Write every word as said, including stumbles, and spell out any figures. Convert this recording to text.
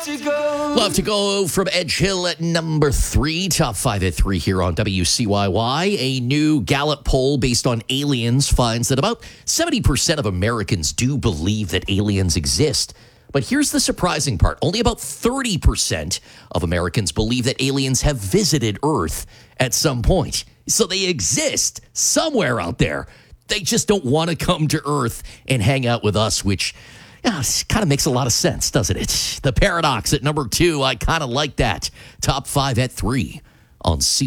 love to go. Love to go from Edge Hill at number three. Top five at three here on W C Y Y. A new Gallup poll based on aliens finds that about seventy percent of Americans do believe that aliens exist. But here's the surprising part. Only about thirty percent of Americans believe that aliens have visited Earth at some point. So they exist somewhere out there. They just don't want to come to Earth and hang out with us, which yeah, kind of makes a lot of sense, doesn't it? The Paradox at number two. I kind of like that. Top five at three on C.